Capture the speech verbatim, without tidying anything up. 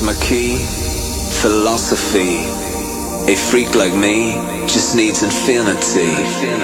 my key. Philosophy. A freak like me just needs infinity.